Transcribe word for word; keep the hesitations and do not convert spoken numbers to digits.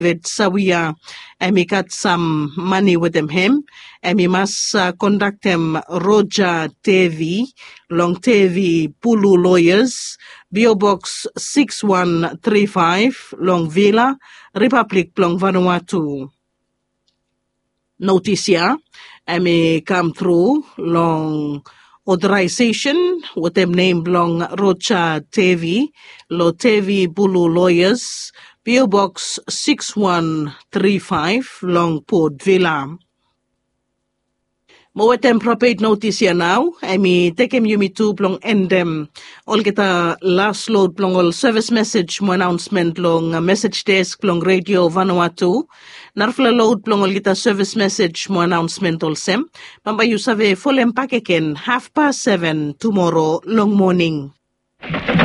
David Sawia, and he got some money with him, him and he must uh, conduct him Roger Tevi, Long Tevi Pulu Lawyers, P O Box six one three five, Long Villa, Republic Long Vanuatu. Notice here, I may come through long authorization with them name long Rocha Tevi, Lo Tevi Bulu Lawyers, P O Box six one three five, Long Port Villa. Mo wetem propate notice here now. I mean, take him yumi to plong end them. All get a last load plong all service message mo announcement long a message desk plong radio Vanuatu. Narfla load plong all get a service message mo announcement all sem. Pamba you save full empakeken half past seven tomorrow long morning.